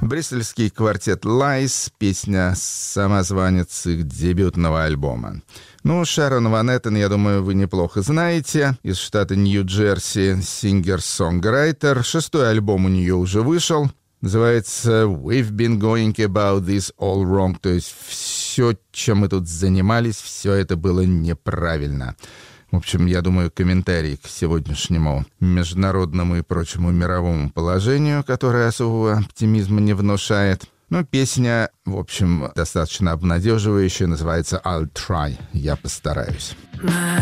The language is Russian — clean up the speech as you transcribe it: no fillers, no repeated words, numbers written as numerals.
Бристольский квартет Lies, песня «Самозванец» их дебютного альбома. Ну, Шэрон Ван Эттен, я думаю, вы неплохо знаете. Из штата Нью-Джерси, сингер-сонграйтер. 6-й альбом у нее уже вышел. Называется «We've been going about this all wrong». То есть все, чем мы тут занимались, все это было неправильно. В общем, я думаю, комментарий к сегодняшнему международному и прочему мировому положению, которое особого оптимизма не внушает. Но песня, в общем, достаточно обнадеживающая, называется «I'll try», «Я постараюсь».